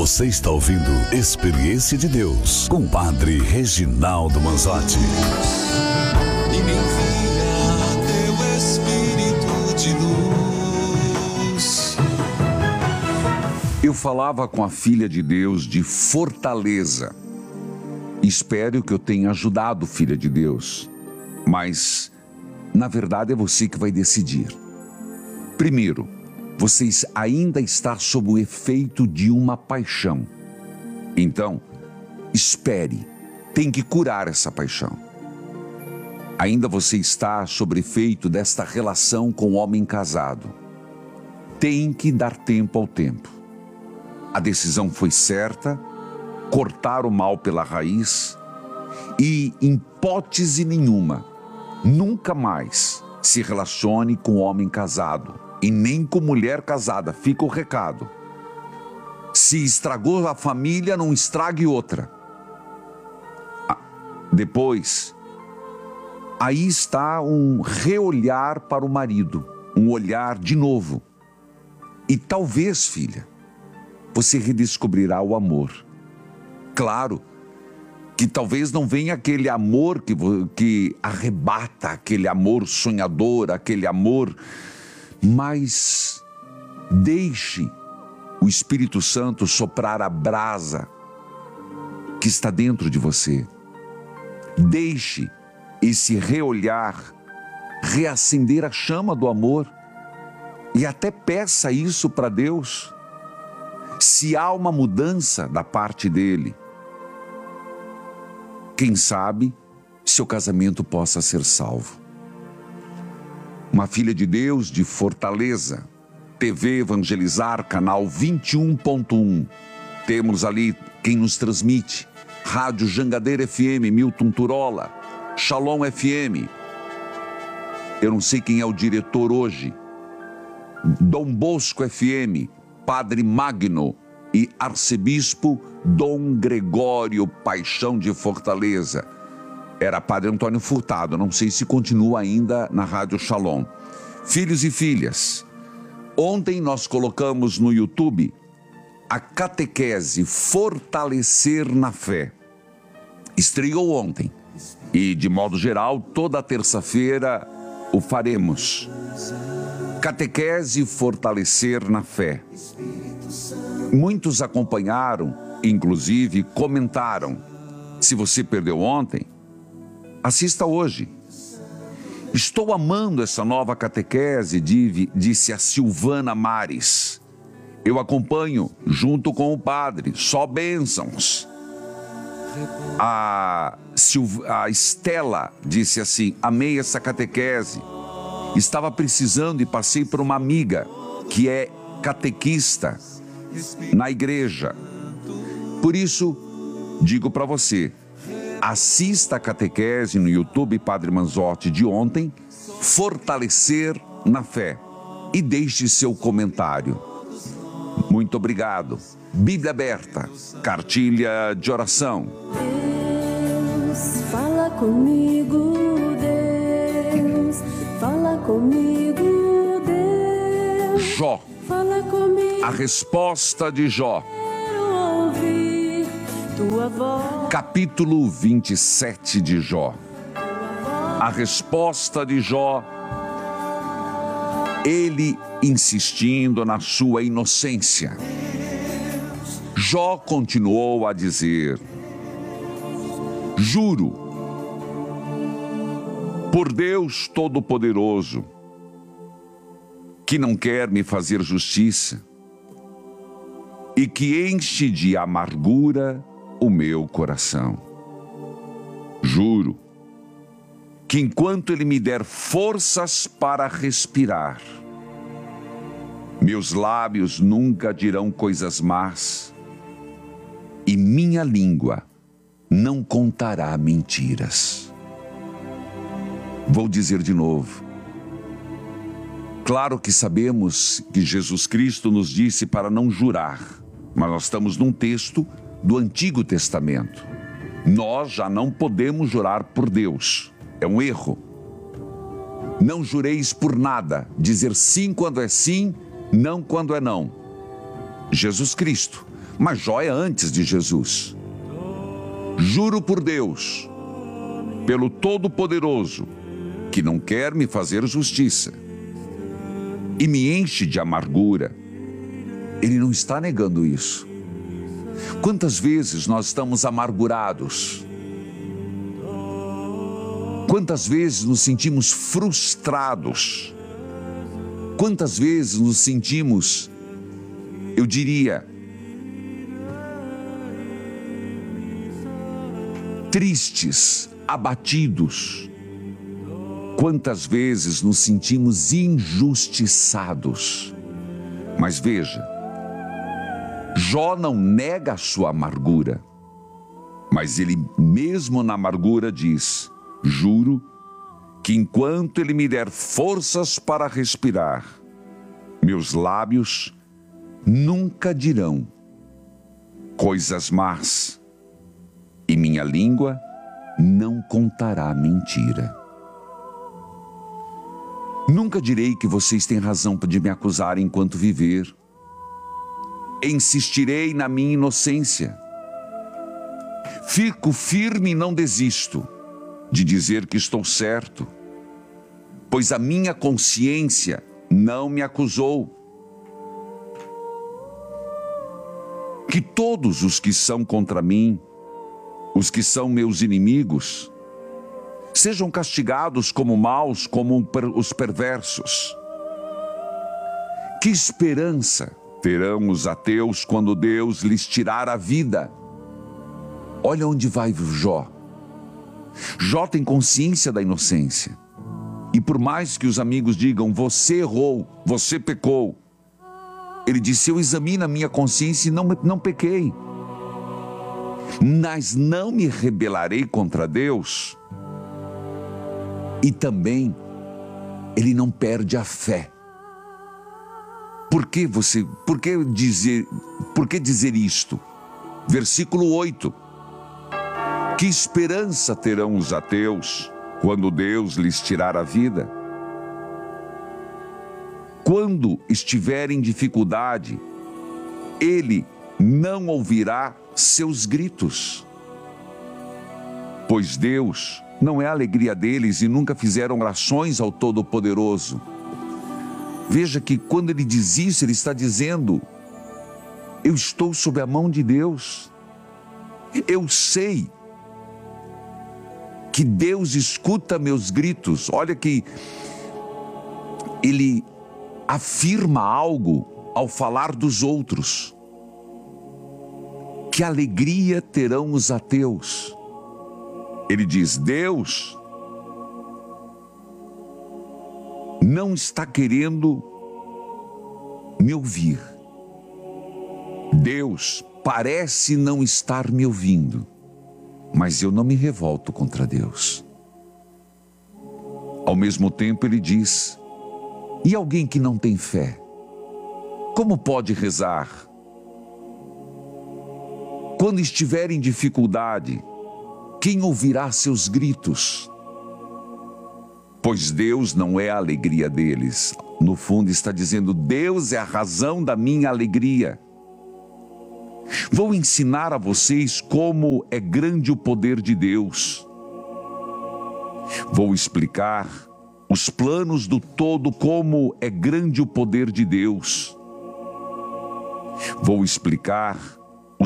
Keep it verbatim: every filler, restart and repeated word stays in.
Você está ouvindo Experiência de Deus com o Padre Reginaldo Manzotti. E me envia teu Espírito de luz. Eu falava com a filha de Deus de Fortaleza. Espero que eu tenha ajudado, filha de Deus. Mas, na verdade, é você que vai decidir. Primeiro, você ainda está sob o efeito de uma paixão. Então, espere, tem que curar essa paixão. Ainda você está sob efeito desta relação com o homem casado. Tem que dar tempo ao tempo. A decisão foi certa, cortar o mal pela raiz e, em hipótese nenhuma, nunca mais se relacione com homem casado. E nem com mulher casada, fica o recado. Se estragou a família, não estrague outra. Depois, aí está um reolhar para o marido, um olhar de novo. E talvez, filha, você redescobrirá o amor. Claro que talvez não venha aquele amor que, que arrebata, aquele amor sonhador, aquele amor... Mas deixe o Espírito Santo soprar a brasa que está dentro de você. Deixe esse reolhar reacender a chama do amor e até peça isso para Deus. Se há uma mudança da parte dele, quem sabe seu casamento possa ser salvo. Uma filha de Deus de Fortaleza, T V Evangelizar, canal vinte e um ponto um. Temos ali quem nos transmite, Rádio Jangadeira F M, Milton Turola, Shalom F M. Eu não sei quem é o diretor hoje. Dom Bosco F M, Padre Magno e Arcebispo Dom Gregório Paixão de Fortaleza. Era Padre Antônio Furtado, não sei se continua ainda na Rádio Shalom. Filhos e filhas, ontem nós colocamos no YouTube a catequese Fortalecer na Fé. Estreou ontem e, de modo geral, toda terça-feira o faremos. Catequese Fortalecer na Fé. Muitos acompanharam, inclusive comentaram. Se você perdeu ontem, assista hoje. Estou amando essa nova catequese, disse a Silvana Mares. Eu acompanho junto com o padre, só bênçãos. A, Silv... a Estela disse assim, amei essa catequese. Estava precisando e passei por uma amiga que é catequista na igreja. Por isso, digo para você, assista a catequese no YouTube Padre Manzotti de ontem, Fortalecer na Fé, e deixe seu comentário. Muito obrigado. Bíblia aberta, cartilha de oração. Deus, fala comigo, Deus, fala comigo, Deus. Jó, fala comigo, a resposta de Jó. quero ouvir tua voz. Capítulo vinte e sete de Jó. A resposta de Jó, ele insistindo na sua inocência. Jó continuou a dizer, juro, por Deus Todo-Poderoso, que não quer me fazer justiça e que enche de amargura o meu coração. Juro que enquanto Ele me der forças para respirar, meus lábios nunca dirão coisas más e minha língua não contará mentiras. Vou dizer de novo. Claro que sabemos que Jesus Cristo nos disse para não jurar, mas nós estamos num texto do Antigo Testamento. Nós já não podemos jurar por Deus. É um erro. Não jureis por nada. Dizer sim quando é sim, não quando é não. Jesus Cristo Mas Jó é antes de Jesus. Juro por Deus, pelo Todo-Poderoso, que não quer me fazer justiça e me enche de amargura. Ele não está negando isso. Quantas vezes nós estamos amargurados? Quantas vezes nos sentimos frustrados? Quantas vezes nos sentimos, eu diria, tristes, abatidos? Quantas vezes nos sentimos injustiçados? Mas veja, Jó não nega a sua amargura, mas ele mesmo na amargura diz: juro que enquanto ele me der forças para respirar, meus lábios nunca dirão coisas más e minha língua não contará mentira. Nunca direi que vocês têm razão de me acusar enquanto viver. Insistirei na minha inocência. Fico firme e não desisto de dizer que estou certo, pois a minha consciência não me acusou. Que todos os que são contra mim, os que são meus inimigos, sejam castigados como maus, como os perversos. Que esperança terão os ateus quando Deus lhes tirar a vida? Olha onde vai Jó. Jó tem consciência da inocência. E por mais que os amigos digam: você errou, você pecou, ele disse: eu examino a minha consciência e não, não pequei. Mas não me rebelarei contra Deus. E também ele não perde a fé. Por que você, por que dizer, por que dizer isto? Versículo oito. Que esperança terão os ateus quando Deus lhes tirar a vida? Quando estiver em dificuldade, ele não ouvirá seus gritos. Pois Deus não é a alegria deles e nunca fizeram orações ao Todo-Poderoso. Veja que quando ele diz isso, ele está dizendo: eu estou sob a mão de Deus. Eu sei que Deus escuta meus gritos. Olha que ele afirma algo ao falar dos outros. Que alegria terão os ateus. Ele diz: Deus não está querendo me ouvir. Deus parece não estar me ouvindo, mas eu não me revolto contra Deus. Ao mesmo tempo ele diz: e alguém que não tem fé, como pode rezar? Quando estiver em dificuldade, quem ouvirá seus gritos? Pois Deus não é a alegria deles. No fundo está dizendo: Deus é a razão da minha alegria. Vou ensinar a vocês como é grande o poder de Deus. Vou explicar os planos do todo, como é grande o poder de Deus. Vou explicar